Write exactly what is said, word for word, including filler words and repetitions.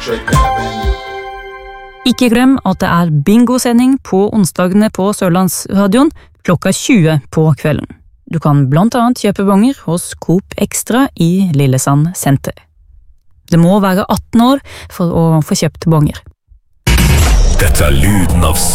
Ikke glem at det er bingosending på onsdagene på Sørlandsradion klokka tjue på kvelden. Du kan blant annet kjøpe bonger hos Coop Extra i Lillesand senter. Det må være atten år for å få kjøpt bonger. Dette er lyden av